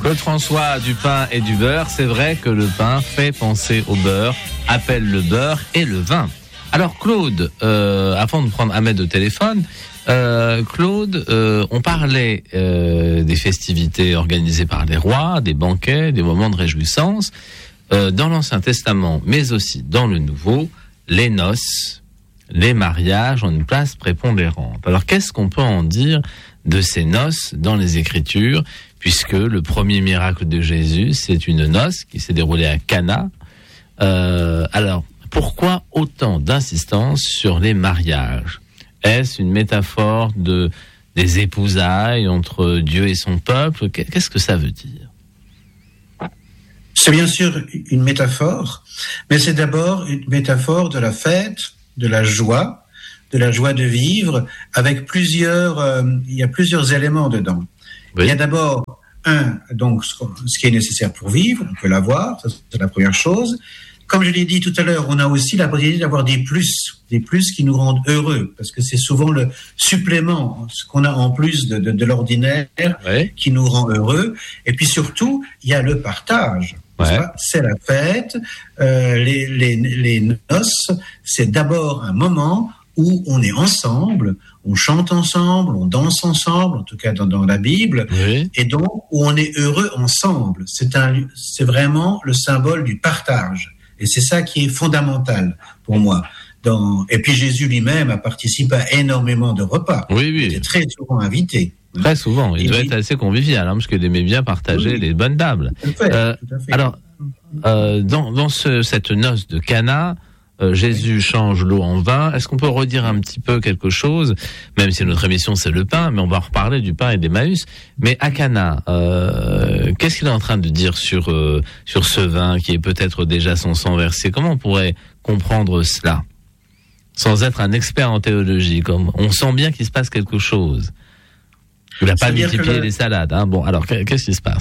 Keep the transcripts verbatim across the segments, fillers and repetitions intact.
Claude François, du pain et du beurre. C'est vrai que le pain fait penser au beurre, appelle le beurre et le vin. Alors Claude, euh, avant de prendre Ahmed au téléphone, euh, Claude, euh, on parlait euh, des festivités organisées par les rois, des banquets, des moments de réjouissance. Euh, dans l'Ancien Testament, mais aussi dans le Nouveau, les noces, les mariages ont une place prépondérante. Alors qu'est-ce qu'on peut en dire de ces noces dans les Écritures, puisque le premier miracle de Jésus, c'est une noce qui s'est déroulée à Cana. Euh, alors, pourquoi autant d'insistance sur les mariages ? Est-ce une métaphore de, des épousailles entre Dieu et son peuple ? Qu'est-ce que ça veut dire ? C'est bien sûr une métaphore, mais c'est d'abord une métaphore de la fête, de la joie, de la joie de vivre, avec plusieurs, euh, il y a plusieurs éléments dedans. Oui. Il y a d'abord un, donc ce qui est nécessaire pour vivre, on peut l'avoir, ça, c'est la première chose. Comme je l'ai dit tout à l'heure, on a aussi la possibilité d'avoir des plus, des plus qui nous rendent heureux, parce que c'est souvent le supplément, ce qu'on a en plus de, de, de l'ordinaire, ouais. qui nous rend heureux. Et puis surtout, il y a le partage. Ouais. C'est la fête, euh, les, les, les noces, c'est d'abord un moment où on est ensemble, on chante ensemble, on danse ensemble, en tout cas dans, dans la Bible, oui. et donc où on est heureux ensemble. C'est, un, c'est vraiment le symbole du partage. Et c'est ça qui est fondamental pour moi. Dans... Et puis Jésus lui-même a participé à énormément de repas. Oui, oui. Il était très souvent invité. Très souvent. Il et doit oui. être assez convivial, hein, parce qu'il aimait bien partager oui. les bonnes tables. Tout à fait, euh, tout à fait. Alors, euh, dans, dans ce, cette noce de Cana, euh, Jésus change l'eau en vin. Est-ce qu'on peut redire un petit peu quelque chose, même si notre émission c'est le pain, mais on va reparler du pain et d'Emmaüs. Mais à Cana, euh, qu'est-ce qu'il est en train de dire sur euh, sur ce vin qui est peut-être déjà son sang versé ? Comment on pourrait comprendre cela sans être un expert en théologie ? Comme on sent bien qu'il se passe quelque chose. Il n'a pas multiplié le... les salades. Hein. Bon, alors qu'est-ce qui se passe ?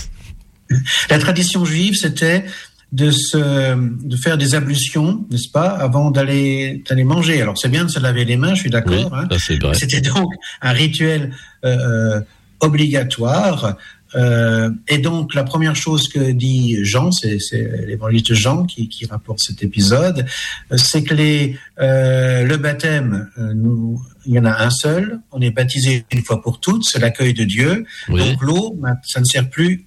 La tradition juive, c'était de se, de faire des ablutions, n'est-ce pas, avant d'aller, d'aller manger. Alors c'est bien de se laver les mains, je suis d'accord. Oui, hein. ça, c'est vrai. C'était donc un rituel euh, obligatoire. Euh, et donc la première chose que dit Jean, c'est, c'est l'évangéliste Jean qui, qui rapporte cet épisode, c'est que les, euh, le baptême, euh, nous, il y en a un seul, on est baptisé une fois pour toutes, c'est l'accueil de Dieu. Oui. Donc l'eau, ça ne sert plus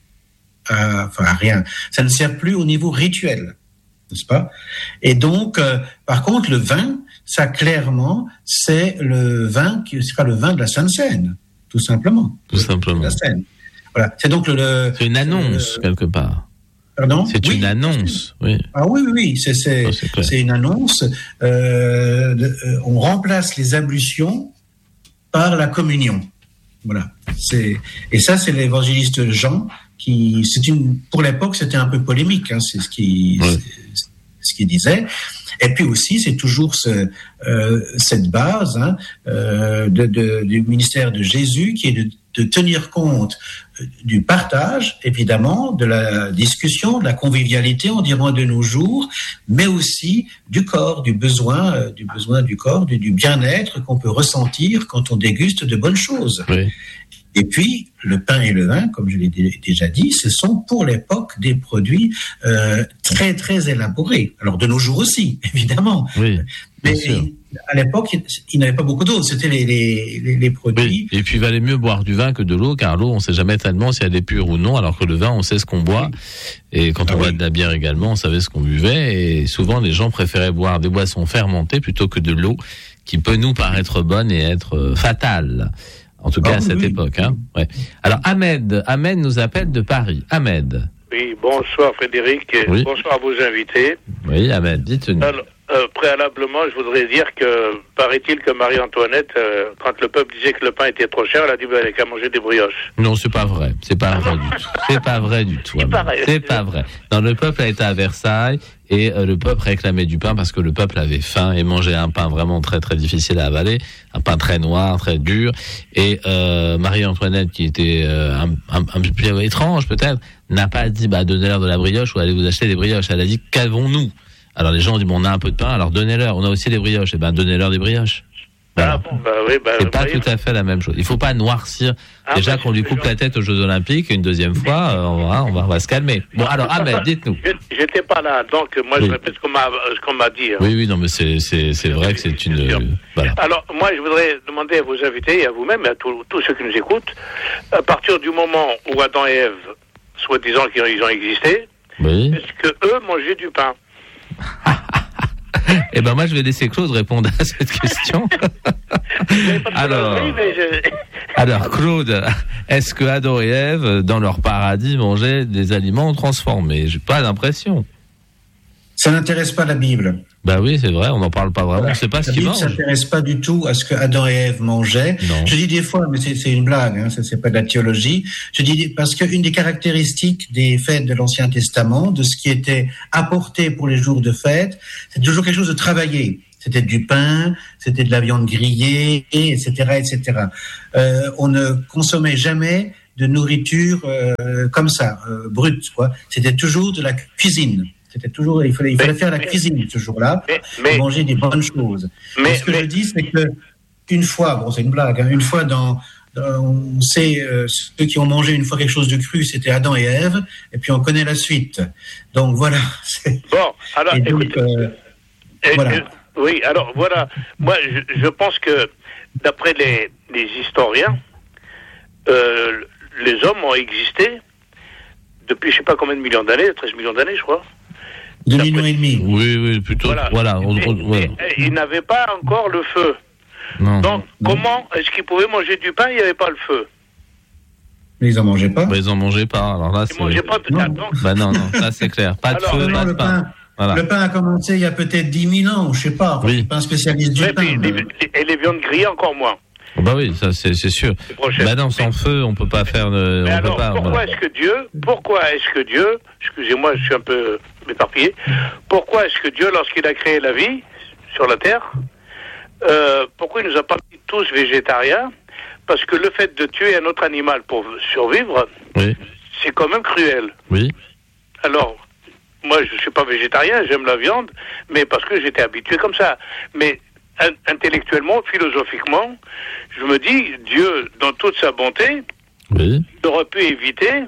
à, enfin à rien, ça ne sert plus au niveau rituel, n'est-ce pas ? Et donc, euh, par contre, le vin, ça clairement, c'est le vin qui sera le vin de la Sainte Seine, tout simplement. Tout simplement. De la Seine. Voilà. C'est donc le, le c'est une annonce, le, quelque part. Pardon ? C'est oui, une annonce, oui. Ah oui, oui, oui, c'est, c'est, oh, c'est, c'est une annonce. Euh, de, euh, on remplace les ablutions par la communion. Voilà. C'est, et ça, c'est l'évangéliste Jean qui, c'est une, pour l'époque, c'était un peu polémique, hein, c'est ce qui, oui. c'est, ce qu'il disait. Et puis aussi, c'est toujours ce, euh, cette base hein, euh, de, de, du ministère de Jésus qui est de, de tenir compte du partage, évidemment, de la discussion, de la convivialité, on dirait de nos jours, mais aussi du corps, du besoin, euh, du besoin du corps, du, du bien-être qu'on peut ressentir quand on déguste de bonnes choses. Oui. Et puis, le pain et le vin, comme je l'ai d- déjà dit, ce sont pour l'époque des produits euh, très, très élaborés. Alors, de nos jours aussi, évidemment. Oui, mais sûr. À l'époque, il, il n'avait pas beaucoup d'eau. C'était les, les, les, les produits. Oui. Et puis, il valait mieux boire du vin que de l'eau, car l'eau, on ne sait jamais tellement si elle est pure ou non, alors que le vin, on sait ce qu'on boit. Oui. Et quand ah on oui. boit de la bière également, on savait ce qu'on buvait. Et souvent, les gens préféraient boire des boissons fermentées plutôt que de l'eau, qui peut nous paraître bonne et être euh, fatale. En tout cas, ah, à cette oui. époque. Hein. Ouais. Alors, Ahmed, Ahmed nous appelle de Paris. Ahmed. Oui, bonsoir Frédéric, et oui. bonsoir à vos invités. Oui, Ahmed, dites-nous. Alors, euh, préalablement, je voudrais dire que, paraît-il que Marie-Antoinette, euh, quand le peuple disait que le pain était trop cher, elle a dit, ben, elle n'a qu'à manger des brioches. Non, c'est pas vrai. C'est pas vrai du tout. C'est pas vrai du tout. C'est, pareil, c'est pas vrai. Non, le peuple a été à Versailles et euh, le peuple réclamait du pain parce que le peuple avait faim et mangeait un pain vraiment très très difficile à avaler, un pain très noir, très dur. Et euh, Marie-Antoinette, qui était euh, un, un, un peu étrange peut-être, n'a pas dit bah donnez-leur de la brioche ou allez vous acheter des brioches. Elle a dit qu'avons-nous ? Alors les gens ont dit bon on a un peu de pain, alors donnez-leur. On a aussi des brioches. Et ben donnez-leur des brioches. Voilà. Ah bon, bah oui, bah, c'est pas voyez, tout à fait la même chose. Il faut pas noircir. Ah, Déjà bah, qu'on lui coupe je- la tête aux Jeux Olympiques une deuxième fois, euh, on, va, on, va, on va se calmer. Bon, alors Ahmed, dites-nous. Je- J'étais pas là, donc moi Oui. je répète ce qu'on m'a, ce qu'on m'a dit. hein. Oui, oui, non, mais c'est, c'est, c'est vrai que c'est une. Bien sûr. euh, voilà. Alors, moi, je voudrais demander à vos invités et à vous-même, et à tous tous ceux qui nous écoutent, à partir du moment où Adam et Ève, soi-disant qu'ils ont, ils ont existé, Oui. est-ce que eux mangeaient du pain? Eh ben moi, je vais laisser Claude répondre à cette question. Alors, Oui, mais je- alors Claude, est-ce que Adam et Ève, dans leur paradis, mangeaient des aliments transformés? J'ai pas l'impression. Ça n'intéresse pas la Bible. Bah oui, c'est vrai, on n'en parle pas vraiment. On sait pas ce La qu'ils Bible mangent. s'intéresse pas du tout à ce que Adam et Ève mangeaient. Non. Je dis des fois, mais c'est c'est une blague, hein, ça c'est pas de la théologie. Je dis des- parce qu'une des caractéristiques des fêtes de l'Ancien Testament, de ce qui était apporté pour les jours de fête, c'est toujours quelque chose de travaillé. C'était du pain, c'était de la viande grillée, et cetera, et cetera. Euh, on ne consommait jamais de nourriture euh, comme ça, euh, brute, quoi. C'était toujours de la cuisine. C'était toujours, il fallait, il fallait Mais- faire la mais- cuisine ce jour-là, mais, mais, et manger des bonnes choses. mais, Et ce que mais- je dis, c'est que une fois, bon, c'est une blague, hein, une fois dans, dans- on sait euh, ceux qui ont mangé une fois quelque chose de cru, c'était Adam et Ève, et puis on connaît la suite. Donc voilà. c'est- bon, alors, Et donc, écoutez, euh, euh, voilà. euh, oui, alors voilà, moi je, je pense que d'après les, les historiens, euh, les hommes ont existé depuis je sais pas combien de millions d'années, treize millions d'années je crois. deux millions et demi. Oui, oui, plutôt. Voilà. Voilà. on- on- Mais- voilà. mais, euh, ils n'avaient pas encore le feu. Non. Donc Non. comment est-ce qu'ils pouvaient manger du pain, il n'y avait pas le feu? Mais ils en mangeaient pas. Bah, ils en mangeaient pas. Alors là, Ils c'est. mangeaient pas de Non. ah, donc, Bah non, non, ça c'est clair. Pas de Alors, feu, Non, pas de le pain. pain, Voilà. le pain a commencé il y a peut-être dix mille ans, je sais pas. Oui. Je suis pas un spécialiste du mais pain. puis, mais- les- les- et les viandes grillées encore moins. Bah oui, ça c'est, c'est sûr. C'est prochain. Bah non, sans feu, on peut pas faire. De, Mais on alors, peut pas. pourquoi voilà. est-ce que Dieu, pourquoi est-ce que Dieu, excusez-moi, je suis un peu éparpillé, pourquoi est-ce que Dieu, lorsqu'il a créé la vie sur la terre, euh, pourquoi il nous a pas mis tous végétariens? Parce que le fait de tuer un autre animal pour survivre, Oui, c'est quand même cruel. oui. Alors, moi, je suis pas végétarien, j'aime la viande, mais parce que j'étais habitué comme ça. Mais in- intellectuellement, philosophiquement, je me dis, Dieu, dans toute sa bonté, Oui. il aurait pu éviter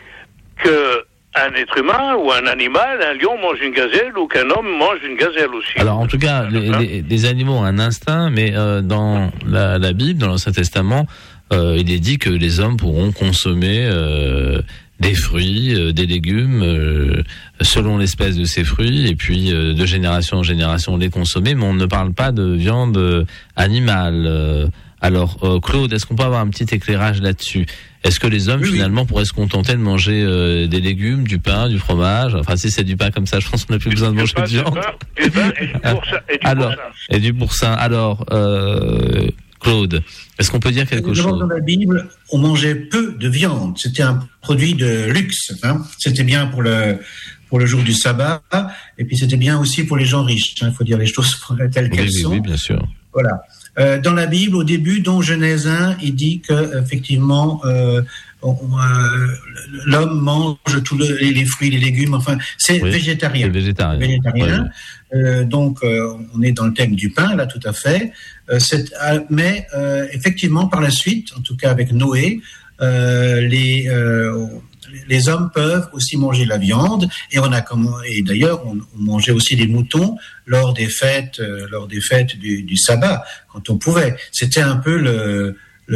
que un être humain ou un animal, un lion mange une gazelle ou qu'un homme mange une gazelle aussi. Alors en tout cas, les, les, les animaux ont un instinct, mais euh, dans la, la Bible, dans l'Ancien Testament, euh, il est dit que les hommes pourront consommer euh, des fruits, euh, des légumes, euh, selon l'espèce de ces fruits, et puis euh, de génération en génération les consommer, mais on ne parle pas de viande euh, animale. Euh, alors euh, Claude, est-ce qu'on peut avoir un petit éclairage là-dessus? Est-ce que les hommes, Oui, oui. finalement, pourraient se contenter de manger euh, des légumes, du pain, du fromage? Enfin, si c'est du pain comme ça, je pense qu'on n'a plus besoin de Du manger pain, de du viande. pain, du pain et du boursin. Et du Alors, boursin. et du boursin. Alors, euh, Claude, est-ce qu'on peut dire quelque D'abord, chose? dans la Bible, on mangeait peu de viande. C'était un produit de luxe. Hein. C'était bien pour le pour le jour du sabbat, et puis c'était bien aussi pour les gens riches. Il faut dire les choses telles Oui, qu'elles oui, sont. oui, bien sûr. Voilà. Euh, dans la Bible, au début, dans Genèse un, il dit que effectivement, euh, on- euh, l'homme mange tous le- les, les fruits, les légumes. Enfin, c'est Oui. végétarien. Les végétariens. végétarien. Ouais, Euh, donc, euh, on est dans le thème du pain, là, tout à fait. Euh, c'est, euh, mais euh, effectivement, par la suite, en tout cas avec Noé, euh, les, euh, les hommes peuvent aussi manger la viande. Et on a comment et d'ailleurs, on, on mangeait aussi des moutons lors des fêtes, euh, lors des fêtes du, du sabbat, quand on pouvait. C'était un peu le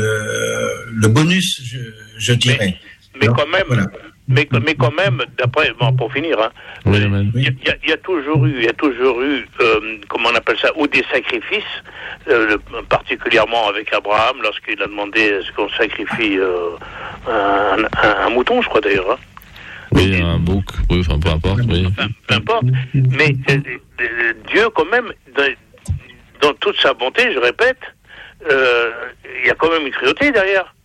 le, le bonus, je, je dirais. Mais Alors, quand même, voilà. mais, mais quand même, d'après, bon, pour finir, hein, Oui, il même. y, a- il y a- il y a toujours eu, il y a toujours eu, euh, comment on appelle ça, ou des sacrifices, euh, le- particulièrement avec Abraham, lorsqu'il a demandé est-ce qu'on sacrifie euh, un, un- un mouton, je crois d'ailleurs. Hein. Oui, un bouc, oui, enfin, peu importe, oui. Enfin, peu importe. Mais euh, euh, Dieu, quand même, dans, dans toute sa bonté, je répète, euh, il y a quand même une cruauté derrière.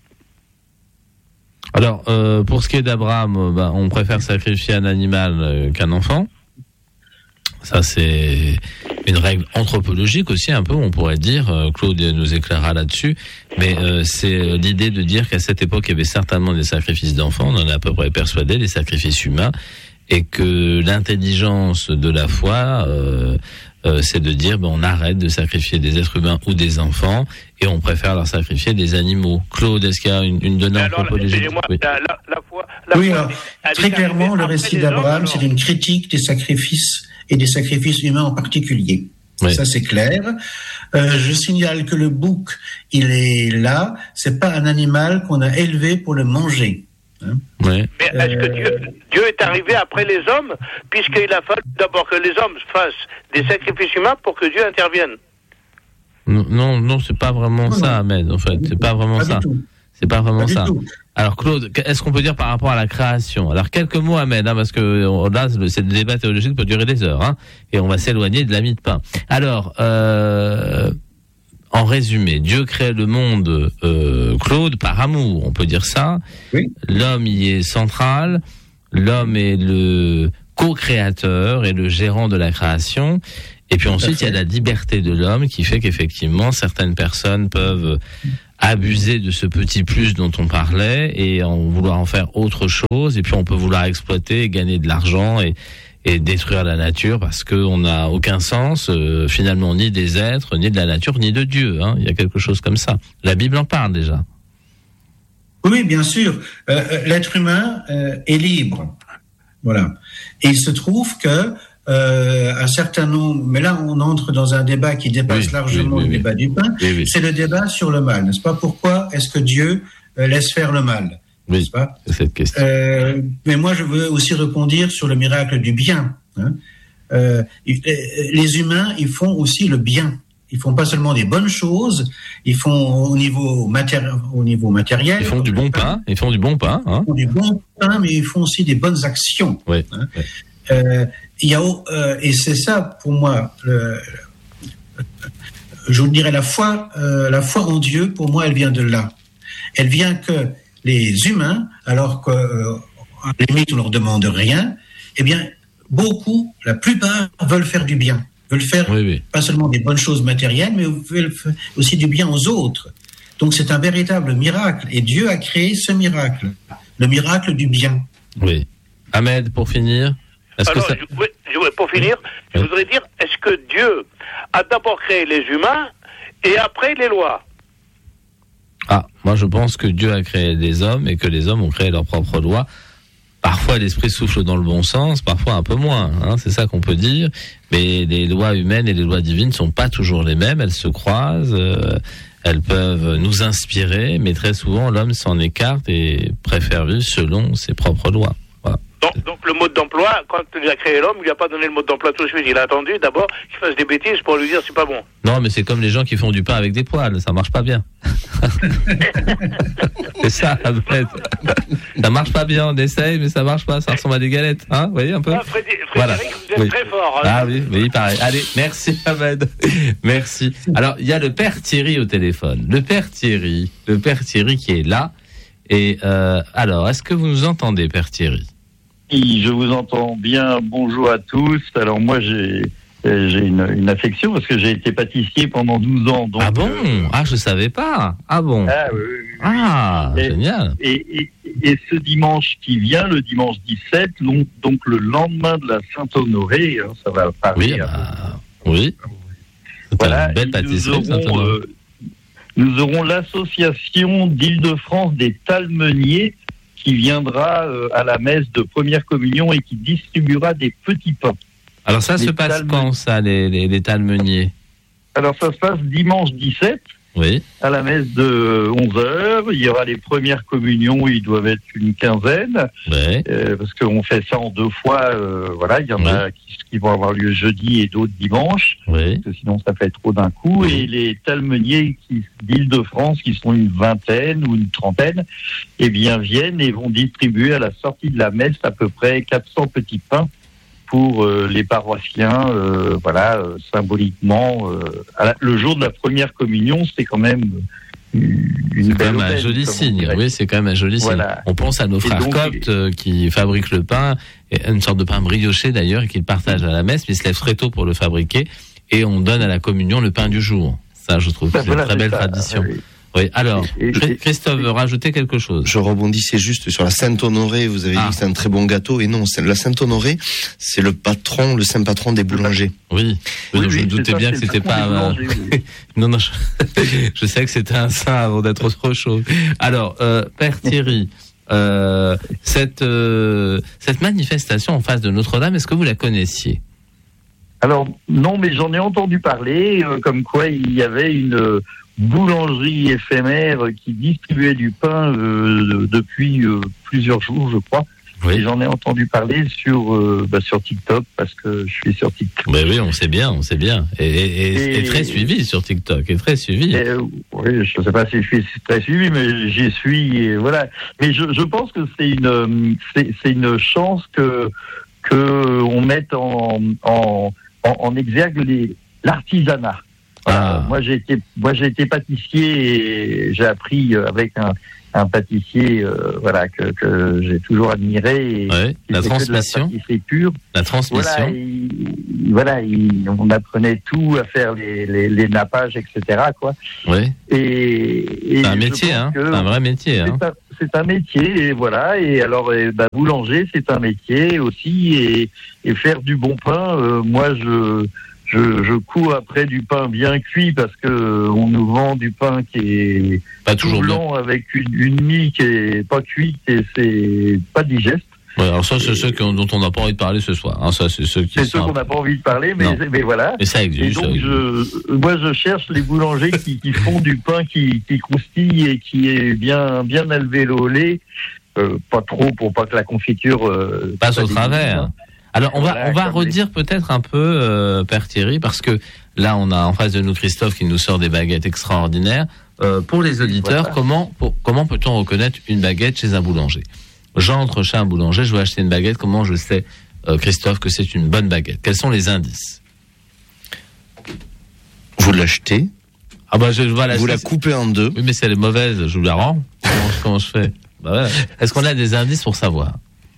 Alors, euh, pour ce qui est d'Abraham, euh, ben, on préfère sacrifier un animal euh, qu'un enfant. Ça, c'est une règle anthropologique aussi, un peu, on pourrait dire. Euh, Claude nous éclairera là-dessus. Mais euh, c'est l'idée de dire qu'à cette époque, il y avait certainement des sacrifices d'enfants, on en est à peu près persuadé, des sacrifices humains, et que l'intelligence de la foi euh, euh, c'est de dire, ben, on arrête de sacrifier des êtres humains ou des enfants et on préfère leur sacrifier des animaux. Claude, est-ce qu'il y a une, une donnée en propos des Excusez-moi, oui. la, la, la foi, la oui, foi, alors, très clairement, le récit d'Abraham, c'est une critique des sacrifices et des sacrifices humains en particulier. Oui. Ça, c'est clair. Euh, je signale que le bouc, il est là. C'est pas un animal qu'on a élevé pour le manger. Hein. Oui. Mais est-ce que Dieu, Dieu est arrivé après les hommes, puisqu'il a fallu d'abord que les hommes fassent des sacrifices humains pour que Dieu intervienne? Non, non, non c'est pas vraiment non, ça, Ahmed. En fait, c'est pas vraiment pas ça. C'est pas vraiment pas ça. Alors Claude, est-ce qu'on peut dire par rapport à la création? Alors quelques mots, Ahmed, hein, parce que là, c'est le débat théologique peut durer des heures, hein, et on va s'éloigner de la mie de pain. Alors, euh, en résumé, Dieu crée le monde, euh, Claude, par amour, on peut dire ça. Oui. L'homme y est central, l'homme est le co-créateur et le gérant de la création. Et puis ensuite, il y a la liberté de l'homme qui fait qu'effectivement, certaines personnes peuvent abuser de ce petit plus dont on parlait et en vouloir en faire autre chose. Et puis on peut vouloir exploiter et gagner de l'argent et, et détruire la nature parce qu'on n'a aucun sens, euh, finalement, ni des êtres, ni de la nature, ni de Dieu. Hein. Il y a quelque chose comme ça. La Bible en parle déjà. Oui, bien sûr. Euh, l'être humain euh, est libre. Voilà. Et il se trouve que Euh, un certain nombre, mais là on entre dans un débat qui dépasse oui, largement oui, oui, le débat oui. du pain, oui, oui. c'est le débat sur le mal, n'est-ce pas? Pourquoi est-ce que Dieu euh, laisse faire le mal, oui, n'est-ce pas? C'est cette question. Euh, mais moi je veux aussi rebondir sur le miracle du bien. Hein. Euh, les humains, ils font aussi le bien. Ils font pas seulement des bonnes choses, ils font au niveau, matéri- au niveau matériel. Ils font du bon pain, pain. Ils font du bon pain. Hein. Ils font du bon pain, mais ils font aussi des bonnes actions. Oui. Hein. Oui. Euh, il y a, euh, et c'est ça pour moi, le, je vous dirais la foi, euh, la foi en Dieu, pour moi, elle vient de là. Elle vient que les humains, alors qu'à euh, la limite on leur demande rien, eh bien beaucoup, la plupart veulent faire du bien, veulent faire oui, oui. pas seulement des bonnes choses matérielles, mais veulent aussi du bien aux autres. Donc c'est un véritable miracle, et Dieu a créé ce miracle, le miracle du bien. Oui. Ahmed, pour finir. Est-ce Alors, que ça... je, oui, je, pour finir, oui. je voudrais dire, est-ce que Dieu a d'abord créé les humains et après les lois? Ah, moi je pense que Dieu a créé des hommes et que les hommes ont créé leurs propres lois. Parfois l'esprit souffle dans le bon sens, parfois un peu moins, hein, c'est ça qu'on peut dire. Mais les lois humaines et les lois divines ne sont pas toujours les mêmes, elles se croisent, euh, elles peuvent nous inspirer, mais très souvent l'homme s'en écarte et préfère vivre selon ses propres lois. Donc, donc le mode d'emploi, quand il a créé l'homme, il lui a pas donné le mode d'emploi tout de suite. Il a attendu d'abord qu'il fasse des bêtises pour lui dire c'est pas bon. Non, mais c'est comme les gens qui font du pain avec des poils, ça marche pas bien. C'est ça, en fait. Ça marche pas bien, on essaye, mais ça marche pas, ça ressemble à des galettes, hein, vous voyez un peu. Ah, Frédéric, voilà. Vous êtes oui. très fort. Hein. Ah oui, oui, pareil. Allez, merci Ahmed, merci. Alors, il y a le père Thierry au téléphone. Le père Thierry, le père Thierry qui est là. Et euh, alors, est-ce que vous nous entendez, père Thierry? Oui, je vous entends bien. Bonjour à tous. Alors moi, j'ai j'ai une, une affection parce que j'ai été pâtissier pendant douze ans. Donc, ah bon euh... Ah, je savais pas. Ah bon Ah, oui, oui, oui. Ah, et, génial. Et, et, et ce dimanche qui vient, le dimanche dix-sept, donc, donc le lendemain de la Saint-Honoré, hein, ça va parler. Oui, bah, oui. C'est voilà, une belle pâtisserie, nous aurons, euh, nous aurons l'association d'Île-de-France des Talmeniers qui viendra euh, à la messe de première communion et qui distribuera des petits pains. Alors ça les se passe talme... quand, ça, les, les, les talmeniers? Alors ça se passe dimanche dix-sept, oui. à la messe de onze heures. Il y aura les premières communions, ils doivent être une quinzaine, oui. euh, parce qu'on fait ça en deux fois. Euh, voilà, il y en oui. a qui, qui vont avoir lieu jeudi et d'autres dimanche, oui. parce que sinon ça fait trop d'un coup. Oui. Et les talmeniers qui, d'Île-de-France, qui sont une vingtaine ou une trentaine, eh bien viennent et vont distribuer à la sortie de la messe à peu près quatre cents petits pains pour euh, les paroissiens, euh, voilà, euh, symboliquement. Euh, la, le jour de la première communion, c'est quand même une, une c'est belle quand même un aubaine, joli signe. Oui, c'est quand même un joli voilà. signe. On pense à nos frères donc, coptes euh, qui fabriquent le pain, et une sorte de pain brioché d'ailleurs, et qu'ils partagent à la messe, mais ils se lèvent très tôt pour le fabriquer, et on donne à la communion le pain du jour. Ça, je trouve que c'est voilà, une très belle ça, tradition. Oui. Oui, alors, Et- et- Christophe veut rajouter quelque chose. Je rebondissais juste sur la Saint-Honoré. Vous avez Ah. dit que c'est un très bon gâteau. Et non, c'est, la Saint-Honoré, c'est le patron, le saint patron des boulangers. Oui, Oui, je oui, me doutais c'est ça, bien c'est que c'était le patron pas... des euh, boulangers, oui. non, non, je... je sais que c'était un saint avant d'être autre chose. Alors, euh, Père Thierry, euh, cette, euh, cette manifestation en face de Notre-Dame, est-ce que vous la connaissiez ? Alors, non, mais j'en ai entendu parler, euh, comme quoi il y avait une euh, boulangerie éphémère qui distribuait du pain euh, depuis euh, plusieurs jours, je crois. Et j'en ai entendu parler sur, euh, bah, sur TikTok, parce que je suis sur TikTok. Ben oui, on sait bien, on sait bien. Et, et, et, Et- et très suivi sur TikTok, et très suivi. Et, euh, oui, je ne sais pas si je suis très suivi, mais j'y suis, et voilà. Mais je, je pense que c'est une, euh, c'est, c'est une chance que, que on mette en, en, en, en exergue les, l'artisanat. Voilà. Ah. Moi, j'ai été, moi, j'ai été pâtissier et j'ai appris euh, avec un, un pâtissier, euh, voilà, que, que j'ai toujours admiré. Et Ouais, qui la fait que de transmission. La pâtisserie pure. La transmission. Voilà, il, voilà il, on apprenait tout à faire les, les, les nappages, et cetera, quoi. Oui. Et, et C'est un je métier, pense hein. que C'est un vrai métier, hein. c'est un, c'est un métier, et voilà. Et alors, eh ben, boulanger, c'est un métier aussi, et, et faire du bon pain. Euh, moi, je, je, je cours après du pain bien cuit parce que euh, on nous vend du pain qui est Pas tout toujours bien. blanc avec une, une mie qui est pas cuite et c'est pas digeste. Ouais, alors ça, c'est ceux qui ont- dont on n'a pas envie de parler ce soir. Hein. Ça, c'est ceux qui C'est sont ceux un qu'on n'a pas envie de parler, mais, Non. mais voilà. Mais ça Et existe. ça donc, existe. je, moi, je cherche les boulangers qui, qui font du pain qui, qui croustille et qui est bien, bien alvéolé au lait. Euh, pas trop pour pas que la confiture euh, Passe soit au travers. dégueulasse. Alors, on va, Voilà, on va comme redire peut-être un peu, euh, Père Thierry, parce que là, on a en face de nous Christophe qui nous sort des baguettes extraordinaires. Euh, pour les auditeurs, Voilà. comment, pour- comment peut-on reconnaître une baguette chez un boulanger ? J'entre chez un boulanger, je veux acheter une baguette. Comment je sais, euh, Christophe, que c'est une bonne baguette ? Quels sont les indices ? Vous l'achetez, Ah bah, je vois la vous la coupez en deux. Oui, mais si elle est mauvaise, je vous la rends. Comment, comment je fais ? Bah ouais. Est-ce qu'on a des indices pour savoir ?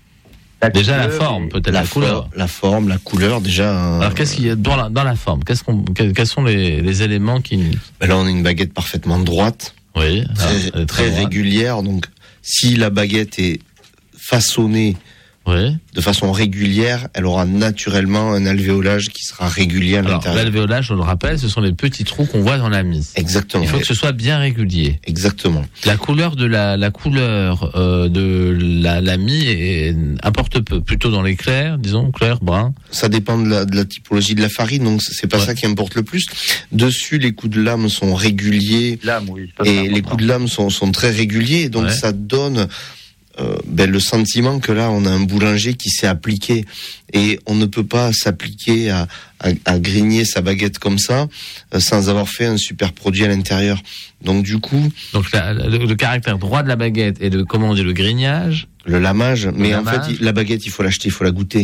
La Déjà la couleur forme, et- peut-être La, la couleur. for- la forme, la couleur, déjà. euh, Alors qu'est-ce qu'il y a dans la, dans la forme ? Qu'est-ce qu'on, quels, quels sont les, les éléments qui... ben là, on a une baguette parfaitement droite, Oui, très, ah, elle est très droite. régulière. Donc, si la baguette est façonnée Oui. de façon régulière, elle aura naturellement un alvéolage qui sera régulier à Alors l'intérieur. l'alvéolage, je le rappelle, ce sont les petits trous qu'on voit dans la mise. Exactement. Il faut que ce soit bien régulier. Exactement. La couleur de la, la couleur euh, de la, la mie est, apporte peu, plutôt dans les clairs, disons clair, brun. Ça dépend de la, de la typologie de la farine, donc c'est pas Ouais. ça qui importe le plus. Dessus, les coups de lame sont réguliers Lame, oui. ça, c'est et les important. coups de lame sont, sont très réguliers, donc Ouais. ça donne euh, ben, le sentiment que là, on a un boulanger qui s'est appliqué et on ne peut pas s'appliquer à, à, à grigner sa baguette comme ça euh, sans avoir fait un super produit à l'intérieur. Donc du coup, Donc la- le, le caractère droit de la baguette et de, comment on dit, le grignage. le lamage, mais en lamage. fait, il- la baguette, il faut l'acheter, il faut la goûter.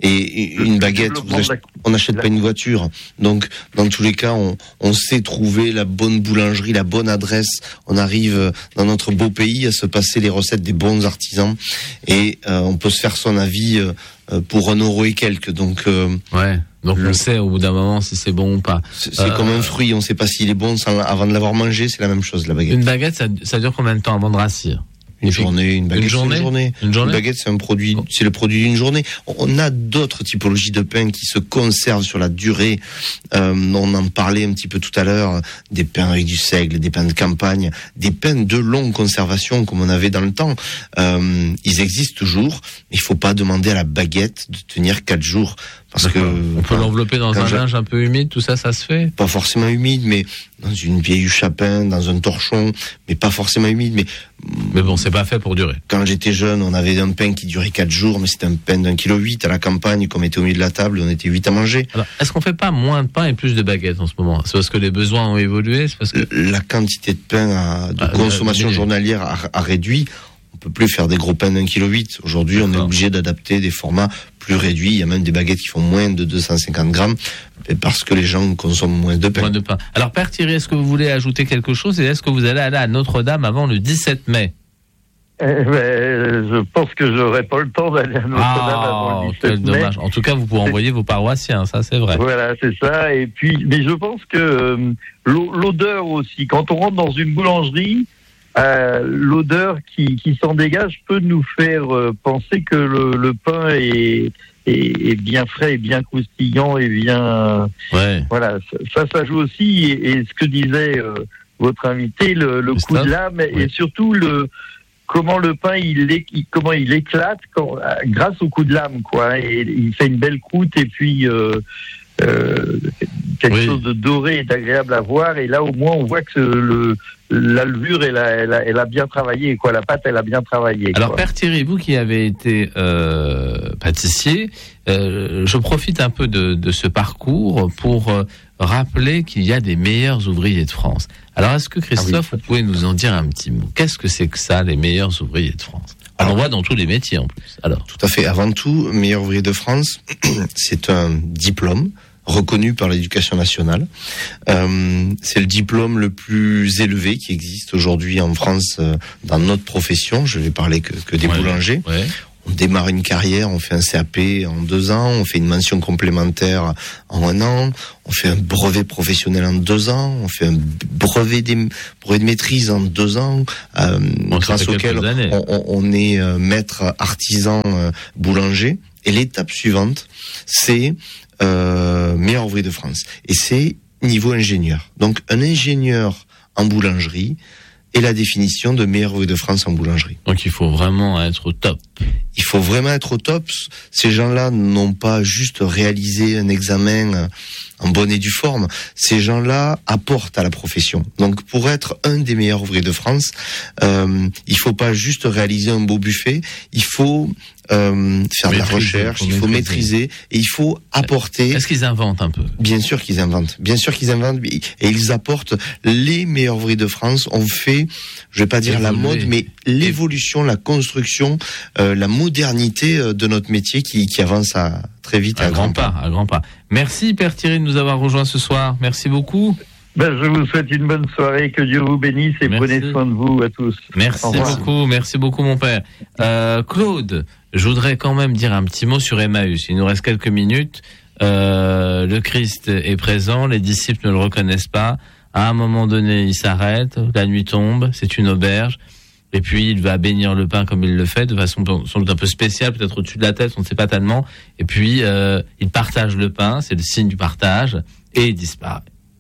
Et une Le baguette, vous développement de achetez- la- on n'achète la- pas une voiture. Donc, dans tous les cas, on, on sait trouver la bonne boulangerie, la bonne adresse. On arrive euh, dans notre beau pays à se passer les recettes des bons artisans. Et euh, on peut se faire son avis euh, euh, pour un euro et quelques. Donc, euh, Ouais. Donc Le- on sait au bout d'un moment si c'est bon ou pas. c'est c'est Euh, comme un fruit. On ne sait pas s'il est bon sans, avant de l'avoir mangé. C'est la même chose, la baguette. Une baguette, ça, ça dure combien de temps avant de rassir ? Une journée, une baguette, Une c'est journée une journée. Une Une journée baguette, c'est un produit, Bon. c'est le produit d'une journée. On a d'autres typologies de pain qui se conservent sur la durée. Euh, on en parlait un petit peu tout à l'heure, des pains avec du seigle, des pains de campagne, des pains de longue conservation comme on avait dans le temps. Euh, ils existent toujours. Il faut pas demander à la baguette de tenir quatre jours parce que on peut enfin, l'envelopper dans quand un je- linge un peu humide, tout ça, ça se fait. pas forcément humide, mais dans une vieille chapin, dans un torchon, mais pas forcément humide. Mais Mais bon, c'est pas fait pour durer. quand j'étais jeune, on avait un pain qui durait quatre jours, mais c'était un pain d'un kilo huit à la campagne, qu'on mettait au milieu de la table, on était huit à manger. Alors, est-ce qu'on fait pas moins de pain et plus de baguettes en ce moment ? C'est parce que les besoins ont évolué, c'est parce que La quantité de pain à- de Ah, consommation euh, journalière a, a réduit. On peut plus faire des gros pains d'un kilo huit. Aujourd'hui, on est D'accord. obligé d'adapter des formats plus réduits. Il y a même des baguettes qui font moins de deux cent cinquante grammes, parce que les gens consomment moins de pain. moins de pain. Alors, Père Thierry, est-ce que vous voulez ajouter quelque chose et est-ce que vous allez aller à Notre-Dame avant le dix-sept mai ? Eh ben, je pense que j'aurai pas le temps d'aller à Notre-Dame avant le quel dix-sept mai. dommage. En tout cas, vous pourrez envoyer vos paroissiens, ça c'est vrai. Voilà, c'est ça. Et puis, mais je pense que euh, l'odeur aussi, quand on rentre dans une boulangerie, euh, l'odeur qui, qui s'en dégage peut nous faire euh, penser que le, le pain est, est, est bien frais, et bien croustillant et bien. Ouais. Voilà, ça, ça joue aussi. Et, et ce que disait euh, votre invité, le, le coup de lame, oui. Et surtout le comment le pain il, est, il comment il éclate quand, grâce au coup de lame, quoi. Et il fait une belle croûte et puis. Euh, Euh, quelque oui. chose de doré et d'agréable à voir, et là au moins on voit que le, la levure elle a, elle, a, elle a bien travaillé, quoi. La pâte elle a bien travaillé. Alors quoi. Père Thierry, vous qui avez été euh, pâtissier, euh, je profite un peu de, de ce parcours pour euh, rappeler qu'il y a des meilleurs ouvriers de France. Alors est-ce que Christophe, ah oui. vous pouvez nous en dire un petit mot? Qu'est-ce que c'est que ça, les meilleurs ouvriers de France? On en voit dans tous les métiers en plus. Alors. Tout à fait. Avant tout, meilleur ouvrier de France, c'est un diplôme reconnu par l'éducation nationale. Euh, c'est le diplôme le plus élevé qui existe aujourd'hui en France euh, dans notre profession. Je vais parler que, que des ouais, boulangers. Ouais. On démarre une carrière, on fait un C A P en deux ans, on fait une mention complémentaire en un an, on fait un brevet professionnel en deux ans, on fait un brevet, des, brevet de maîtrise en deux ans, euh, grâce auquel on, on, on est euh, maître artisan euh, boulanger. Et l'étape suivante, c'est euh, meilleur ouvrier de France. Et c'est niveau ingénieur. Donc un ingénieur en boulangerie est la définition de meilleur ouvrier de France en boulangerie. Donc il faut vraiment être au top. Il faut vraiment être au top. Ces gens-là n'ont pas juste réalisé un examen en bonne et due forme. Ces gens-là apportent à la profession. Donc pour être un des meilleurs ouvriers de France, euh, il faut pas juste réaliser un beau buffet, il faut euh, faire de la recherche, il faut maîtriser et il faut apporter. Est-ce qu'ils inventent un peu? Bien sûr qu'ils inventent, bien sûr qu'ils inventent et ils apportent les meilleurs ouvriers de France. On fait, je vais pas dire Évoluer. la mode, mais l'évolution, la construction, euh, la modernité de notre métier qui, qui avance à très vite à, à grands pas. pas. À grands pas. Merci Père Thierry de nous avoir rejoints ce soir. Merci beaucoup. Ben, je vous souhaite une bonne soirée, que Dieu vous bénisse et merci. Prenez soin de vous à tous. Merci beaucoup, merci beaucoup mon père. Euh, Claude, je voudrais quand même dire un petit mot sur Emmaüs. Il nous reste quelques minutes. Euh, le Christ est présent, les disciples ne le reconnaissent pas. À un moment donné, il s'arrête, la nuit tombe, c'est une auberge. Et puis, il va bénir le pain comme il le fait, de façon sans doute un peu spéciale, peut-être au-dessus de la tête, on ne sait pas tellement. Et puis, euh, il partage le pain, c'est le signe du partage, et il disparaît.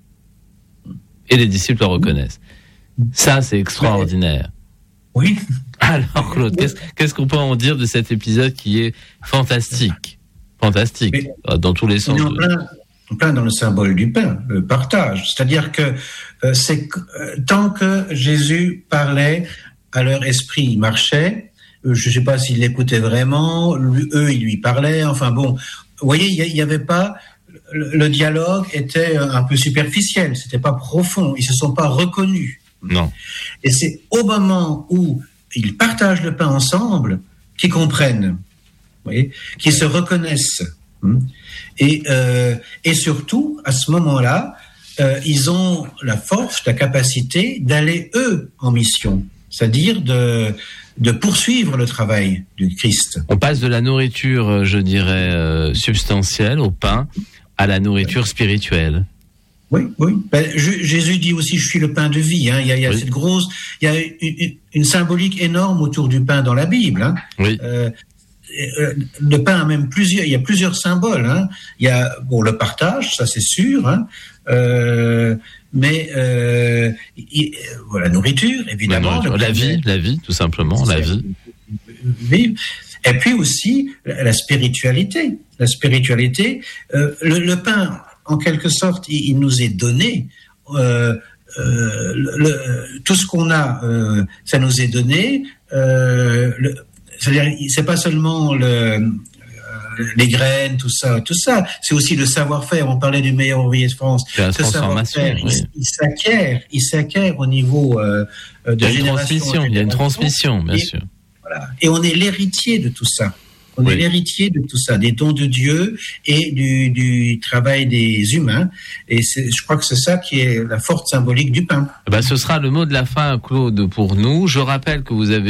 Et les disciples le reconnaissent. Ça, c'est extraordinaire. Oui. Alors, Claude, qu'est-ce, qu'est-ce qu'on peut en dire de cet épisode qui est fantastique? Fantastique, mais, dans tous les sens. En plein, en plein dans le symbole du pain, le partage. C'est-à-dire que euh, c'est euh, tant que Jésus parlait, à leur esprit, il marchait. Euh, je ne sais pas s'ils l'écoutaient vraiment. Lui, eux, ils lui parlaient. Enfin bon, vous voyez, il n'y avait pas... Le, le dialogue était un peu superficiel. C'était pas profond. Ils se sont pas reconnus. Non. Et c'est au moment où ils partagent le pain ensemble qu'ils comprennent, vous voyez, qu'ils se reconnaissent. Et, euh, et surtout, à ce moment-là, euh, ils ont la force, la capacité d'aller, eux, en mission. C'est-à-dire de, de poursuivre le travail du Christ. On passe de la nourriture, je dirais, euh, substantielle, au pain, à la nourriture spirituelle. Oui, oui. Ben, je, Jésus dit aussi, je suis le pain de vie. Hein. Il y a, il y a oui. cette grosse, il y a une, une symbolique énorme autour du pain dans la Bible. Hein. Oui. Euh, le pain a même plusieurs, il y a plusieurs symboles. Hein. Il y a bon le partage, ça c'est sûr. Hein. Euh, mais euh, il, voilà, la nourriture, évidemment. La, la vie, la vie, tout simplement, la vie. Vivre. Et puis aussi la, la spiritualité. La spiritualité, euh, le, le pain, en quelque sorte, il, il nous est donné. Euh, euh, le, tout ce qu'on a, euh, ça nous est donné. Euh, le, c'est-à-dire, c'est pas seulement le, euh, les graines, tout ça, tout ça. C'est aussi le savoir-faire. On parlait du meilleur ouvrier de France. La transformation. Oui. Il, il s'acquiert, il s'acquiert au niveau euh, de il y a une génération. Transmission, il y a une transmission, bien et, sûr. Voilà. Et on est l'héritier de tout ça. On oui. est l'héritier de tout ça, des dons de Dieu et du, du travail des humains. Et c'est, je crois que c'est ça qui est la forte symbolique du pain. Ben, ce sera le mot de la fin, Claude, pour nous. Je rappelle que vous avez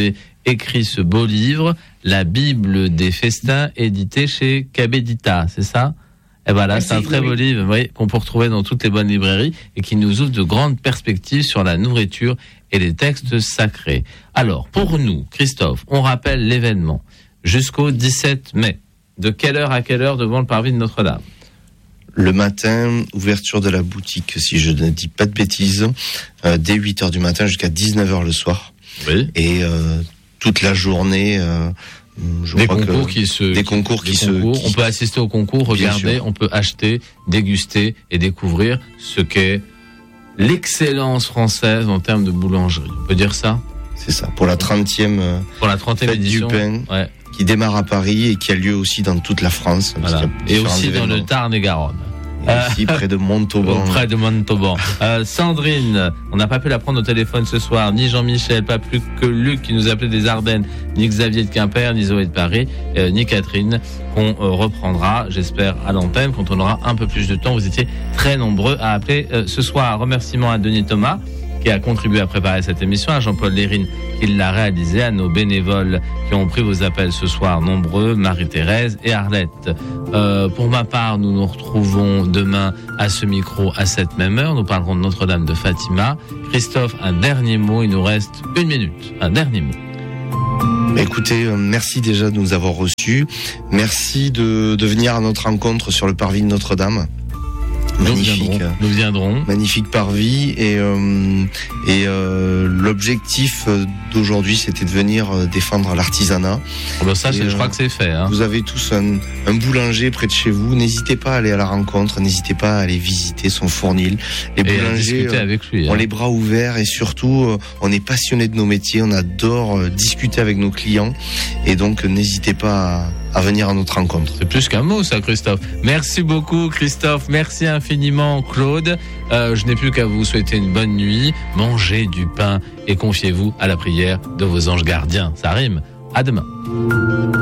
écrit ce beau livre, La Bible des festins, édité chez Cabedita, c'est ça? Et voilà, c'est un très beau livre, oui, qu'on peut retrouver dans toutes les bonnes librairies et qui nous ouvre de grandes perspectives sur la nourriture et les textes sacrés. Alors, pour nous, Christophe, on rappelle l'événement jusqu'au dix-sept mai. De quelle heure à quelle heure devant le parvis de Notre-Dame? Le matin, ouverture de la boutique, si je ne dis pas de bêtises, euh, dès huit heures du matin jusqu'à dix-neuf heures le soir. Oui. Et euh, toute la journée... Euh, Je des crois concours que qui se des concours des qui concours. se qui... on peut assister au concours, regarder, on peut acheter, déguster et découvrir ce qu'est l'excellence française en termes de boulangerie. On peut dire ça? C'est ça, pour la trentième pour la trentième fête édition du pain, ouais. qui démarre à Paris et qui a lieu aussi dans toute la France. Voilà. Et aussi événements. Dans le Tarn et Garonne. Et ici, près de Montauban. Près de Montauban. Euh, Sandrine, on n'a pas pu la prendre au téléphone ce soir, ni Jean-Michel, pas plus que Luc qui nous appelait des Ardennes, ni Xavier de Quimper, ni Zoé de Paris, euh, ni Catherine, qu'on euh, reprendra, j'espère, à l'antenne quand on aura un peu plus de temps. Vous étiez très nombreux à appeler euh, ce soir. Remerciements à Denis Thomas, qui a contribué à préparer cette émission, à Jean-Paul Lérine qui l'a réalisé, à nos bénévoles qui ont pris vos appels ce soir nombreux, Marie-Thérèse et Arlette. Euh, pour ma part, nous nous retrouvons demain à ce micro à cette même heure. Nous parlerons de Notre-Dame de Fatima. Christophe, un dernier mot, il nous reste une minute. Un dernier mot. Écoutez, euh, merci déjà de nous avoir reçus. Merci de, de venir à notre rencontre sur le parvis de Notre-Dame. Magnifique, nous viendrons, nous viendrons. Magnifique parvis et euh, et euh, l'objectif d'aujourd'hui c'était de venir défendre l'artisanat. Oh ben ça, et, je euh, crois que c'est fait. Hein. Vous avez tous un, un boulanger près de chez vous. N'hésitez pas à aller à la rencontre. N'hésitez pas à aller visiter son fournil. Les et boulangers, à discuter avec lui. Ont hein. les bras ouverts et surtout euh, on est passionné de nos métiers. On adore euh, discuter avec nos clients et donc n'hésitez pas à à venir à notre rencontre. C'est plus qu'un mot, ça, Christophe. Merci beaucoup, Christophe. Merci infiniment, Claude. Euh, je n'ai plus qu'à vous souhaiter une bonne nuit. Mangez du pain et confiez-vous à la prière de vos anges gardiens. Ça rime. À demain.